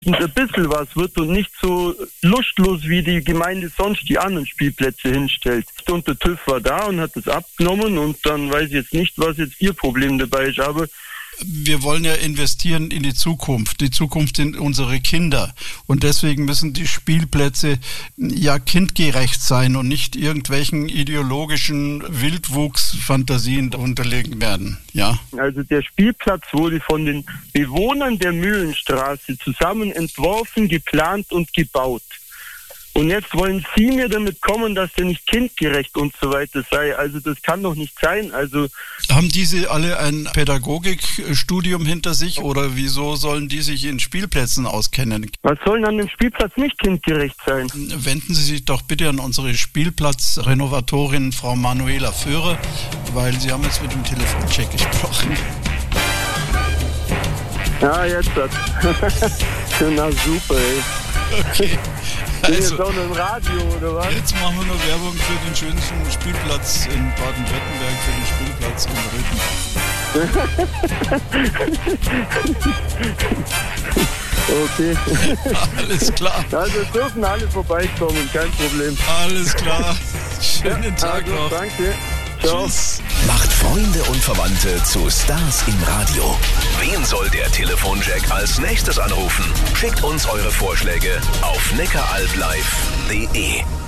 ein bisschen was wird und nicht so lustlos, wie die Gemeinde sonst die anderen Spielplätze hinstellt. Und der TÜV war da und hat das abgenommen und dann weiß ich jetzt nicht, was jetzt ihr Problem dabei ist, aber wir wollen ja investieren in die Zukunft. Die Zukunft sind unsere Kinder. Und deswegen müssen die Spielplätze ja kindgerecht sein und nicht irgendwelchen ideologischen Wildwuchsfantasien unterlegen werden. Ja. Also der Spielplatz wurde von den Bewohnern der Mühlenstraße zusammen entworfen, geplant und gebaut. Und jetzt wollen Sie mir damit kommen, dass der nicht kindgerecht und so weiter sei. Also das kann doch nicht sein. Also haben diese alle ein Pädagogikstudium hinter sich oder wieso sollen die sich in Spielplätzen auskennen? Was soll denn an dem Spielplatz nicht kindgerecht sein? Wenden Sie sich doch bitte an unsere Spielplatzrenovatorin Frau Manuela Föhrer, weil Sie haben jetzt mit dem Telefoncheck gesprochen. Ja, jetzt hat. Na super, ey. Okay. Bin jetzt auch noch im Radio, oder was? Jetzt machen wir noch Werbung für den schönsten Spielplatz in Baden-Württemberg, für den Spielplatz in Rüthen. Okay. Alles klar. Also dürfen alle vorbeikommen, kein Problem. Alles klar. Schönen Tag also, noch. Danke. Ciao. Tschüss. Macht Freunde und Verwandte zu Stars im Radio. Wen soll der Telefonjack als nächstes anrufen? Schickt uns eure Vorschläge auf neckaralblive.de.